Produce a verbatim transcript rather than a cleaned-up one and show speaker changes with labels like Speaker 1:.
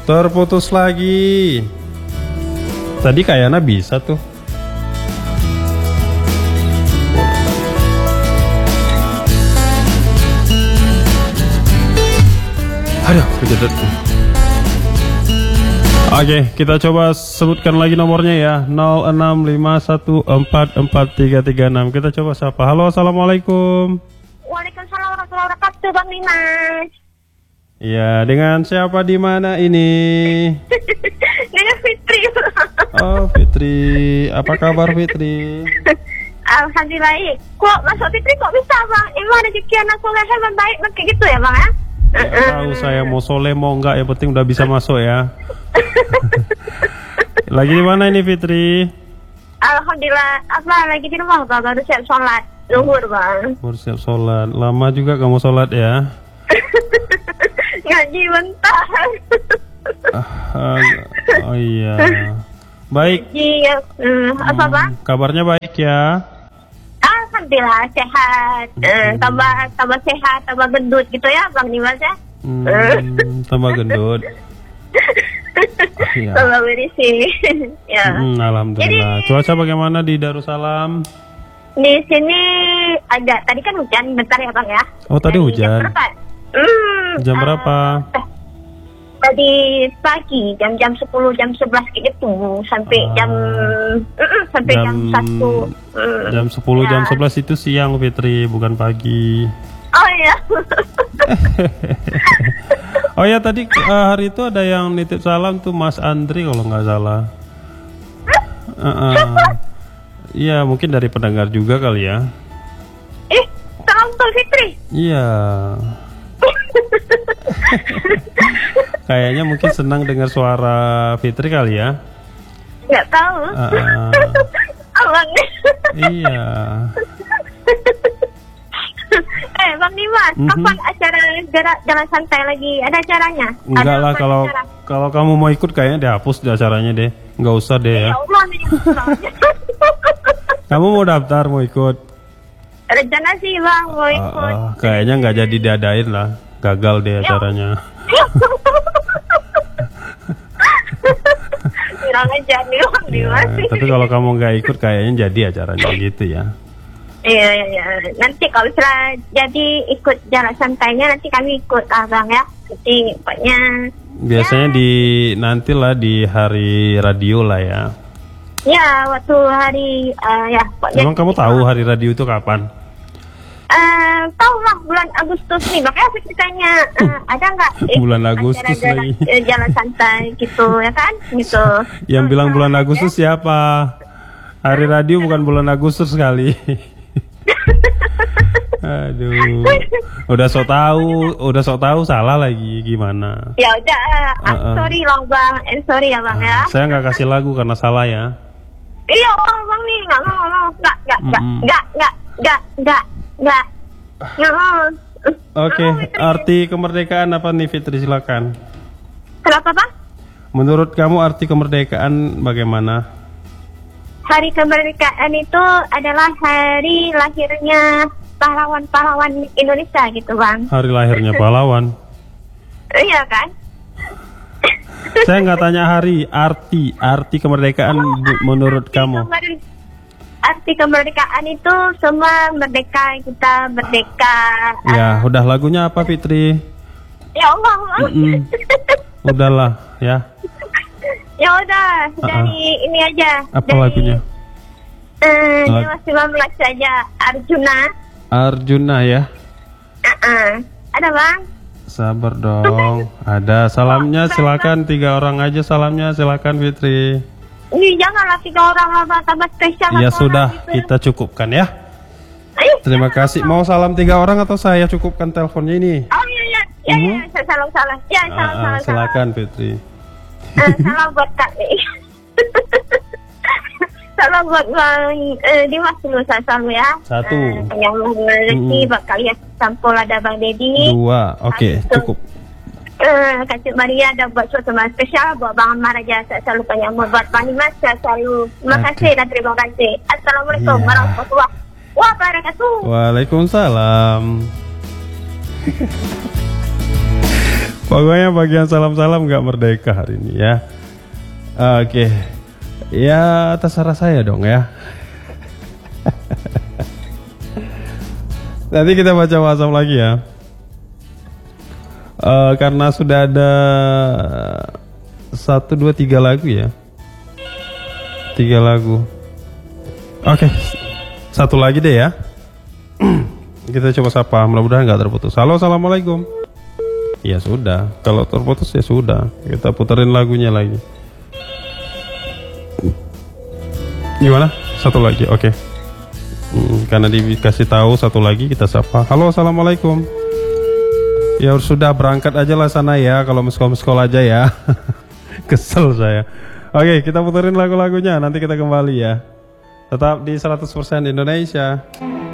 Speaker 1: terputus lagi. Tadi kayaknya bisa tuh. Aduh, kejedot. Oke, kita coba sebutkan lagi nomornya ya. nol enam lima satu empat empat tiga tiga enam. Kita coba sapa. Halo, assalamualaikum.
Speaker 2: Waalaikumsalam warahmatullahi wabarakatuh, Bang Dimas.
Speaker 1: Ya, dengan siapa di mana ini?
Speaker 2: Dengan Fitri.
Speaker 1: Oh, Fitri. Apa kabar, Fitri?
Speaker 2: Alhamdulillah. Kok masuk Fitri kok bisa, Bang? Emang rezeki anak soleh hebat baik kayak gitu ya, Bang ya?
Speaker 1: Ya, tahu saya mau soleh mau enggak, yang penting udah bisa masuk ya. Lagi di mana ini, Fitri?
Speaker 2: Alhamdulillah. Apa lagi di rumah, Bang? Baru siap sholat zuhur, Bang.
Speaker 1: Baru siap sholat. Lama juga kamu sholat ya?
Speaker 2: Ngaji bentar.
Speaker 1: Ah, oh iya. Baik.
Speaker 2: Iya. Hmm, apa,
Speaker 1: Hmm,
Speaker 2: Bang?
Speaker 1: kabarnya baik ya?
Speaker 2: Alhamdulillah sehat. Eh, tambah tambah sehat, tambah gendut gitu ya, Bang Dimas ya.
Speaker 1: Hmm, tambah gendut. Iya.
Speaker 2: Tambah berisi. Ya.
Speaker 1: Hmm, alhamdulillah.
Speaker 2: Jadi-
Speaker 1: Cuaca bagaimana di Darussalam?
Speaker 2: Di sini ada, tadi kan hujan bentar ya, Bang ya.
Speaker 1: Oh, tadi
Speaker 2: Dari
Speaker 1: hujan.
Speaker 2: Jam berapa? Hmm,
Speaker 1: Jam
Speaker 2: eh,
Speaker 1: berapa?
Speaker 2: eh, tadi pagi jam-jam sepuluh, jam sebelas kayak gitu sampai
Speaker 1: Ah.
Speaker 2: jam mm, sampai jam, satu. Mm.
Speaker 1: Jam sepuluh,
Speaker 2: Ya.
Speaker 1: jam sebelas itu siang, Fitri, bukan pagi.
Speaker 2: Oh iya.
Speaker 1: Oh ya, tadi eh, hari itu ada yang nitip salam tuh, Mas Andri kalau nggak salah. Uh-uh. Iya, mungkin dari pendengar juga kali ya.
Speaker 2: Eh, salam Tul Fitri.
Speaker 1: Iya. Kayaknya mungkin senang dengar suara Fitri kali ya.
Speaker 2: Nggak tahu.
Speaker 1: Uh-uh.
Speaker 2: Abang.
Speaker 1: Iya.
Speaker 2: Eh, Bang Dimas,
Speaker 1: Mhm.
Speaker 2: kapan acara gerak jalan santai lagi? Ada acaranya?
Speaker 1: Enggak
Speaker 2: Ada
Speaker 1: lah,
Speaker 2: apa
Speaker 1: kalau
Speaker 2: acara?
Speaker 1: kalau kamu mau ikut kayaknya dihapus di acaranya deh. Nggak usah deh
Speaker 2: Ya
Speaker 1: ya.
Speaker 2: Allah nih.
Speaker 1: Kamu mau daftar, mau ikut?
Speaker 2: Rencana sih, Bang, mau
Speaker 1: Ah,
Speaker 2: ikut.
Speaker 1: ah, kayaknya nggak jadi diadain lah. Gagal deh acaranya.
Speaker 2: Kurang aja nih, Bang
Speaker 1: Ya,
Speaker 2: Dimas.
Speaker 1: tapi kalau kamu nggak ikut kayaknya jadi acaranya gitu ya.
Speaker 2: Iya, iya, iya. Nanti kalau misalnya jadi ikut jalan santainya, nanti kami ikut, Abang ya. Jadi pokoknya
Speaker 1: Biasanya di nanti lah di hari radio lah ya.
Speaker 2: ya waktu hari eh, ya pokoknya.
Speaker 1: Emang kamu tahu hari radio itu kapan?
Speaker 2: Eh, tahu lah bulan Agustus nih, makanya aku ditanya eh, ada nggak eh,
Speaker 1: Bulan Agustus
Speaker 2: acara jalan,
Speaker 1: lagi.
Speaker 2: eh, jalan santai gitu ya kan, gitu.
Speaker 1: Yang bilang bulan Agustus siapa? Hari radio bukan bulan Agustus sekali. Aduh, udah sok tahu, udah sok tahu salah lagi gimana?
Speaker 2: Ya udah, eh, I'm
Speaker 1: Uh-uh.
Speaker 2: sorry loh Bang, eh, sorry ya Bang ya.
Speaker 1: Saya nggak kasih lagu karena salah ya.
Speaker 2: Iya Bang, Bang nih nggak mau, nggak mau, nggak, nggak, nggak,
Speaker 1: Mm-mm.
Speaker 2: nggak, nggak, nggak, nggak, nggak, nggak mau.
Speaker 1: Oke,
Speaker 2: Nggak mau, Fitri.
Speaker 1: arti kemerdekaan apa nih, Fitri, silakan.
Speaker 2: Kenapa Bang?
Speaker 1: Menurut kamu arti kemerdekaan bagaimana?
Speaker 2: Hari kemerdekaan itu adalah hari lahirnya pahlawan-pahlawan Indonesia gitu Bang.
Speaker 1: Hari lahirnya pahlawan.
Speaker 2: Iya kan?
Speaker 1: Saya nggak tanya hari, arti, arti kemerdekaan bu- menurut
Speaker 2: Arti
Speaker 1: kamu.
Speaker 2: kemer- Arti kemerdekaan itu semua merdeka, kita merdeka.
Speaker 1: Ya, udah lagunya apa, Fitri?
Speaker 2: Ya Allah.
Speaker 1: Mm-mm. Udahlah, ya.
Speaker 2: Ya udah,
Speaker 1: Uh-uh.
Speaker 2: dari ini aja.
Speaker 1: Apa
Speaker 2: dari,
Speaker 1: lagunya?
Speaker 2: Eh,
Speaker 1: Lag-
Speaker 2: Dewa sembilan belas saja, Arjuna.
Speaker 1: Arjuna ya.
Speaker 2: Uh-uh. Ada Bang?
Speaker 1: Sabar dong. Ada salamnya, silakan tiga orang aja salamnya, silakan Fitri.
Speaker 2: Ini janganlah tiga orang Bang, tambah spesial.
Speaker 1: Ya
Speaker 2: satu
Speaker 1: sudah,
Speaker 2: orang gitu.
Speaker 1: kita cukupkan ya.
Speaker 2: Ayo,
Speaker 1: Terima
Speaker 2: jangan,
Speaker 1: kasih.
Speaker 2: Bang.
Speaker 1: Mau salam tiga orang atau saya cukupkan teleponnya ini?
Speaker 2: Oh iya iya, ya
Speaker 1: Mhm.
Speaker 2: ya, saya salam salam. Ya salam
Speaker 1: Ah, ah,
Speaker 2: salam.
Speaker 1: silakan Fitri.
Speaker 2: salam. Eh, salam buat Kak. Salam buat Bang eh, Dimas dulu saya selalu ya.
Speaker 1: Satu.
Speaker 2: Eh, yang rezeki
Speaker 1: Mm-mm.
Speaker 2: buat kalian sampul ada Bang Dedi.
Speaker 1: Dua, oke,
Speaker 2: Habis itu,
Speaker 1: cukup.
Speaker 2: Eh, Kak Cik Maria ada buat suatu teman spesial buat Bang Maraja saya selalu penyambut buat Bang Dimas saya selalu terima
Speaker 1: Oke.
Speaker 2: kasih dan terima kasih. Assalamualaikum
Speaker 1: Iya.
Speaker 2: warahmatullahi wabarakatuh.
Speaker 1: Waalaikumsalam. Pokoknya bagian salam-salam nggak merdeka hari ini ya. Oke, ya terserah saya dong ya. Nanti kita baca WhatsApp lagi ya. Uh, karena sudah ada satu, dua, tiga lagu ya. Tiga lagu. Oke, satu lagi deh ya. Kita coba sapa, mudah-mudahan nggak terputus. Halo, assalamualaikum. Ya sudah, kalau terputus ya sudah. Kita puterin lagunya lagi. Gimana? Satu lagi, oke. Hmm, karena dikasih tahu satu lagi kita sapa. Halo, assalamualaikum. Ya sudah berangkat aja lah sana ya. Kalau meskol-meskol aja ya. Kesel saya. Oke, kita puterin lagu-lagunya. Nanti kita kembali ya. Tetap di seratus persen Indonesia.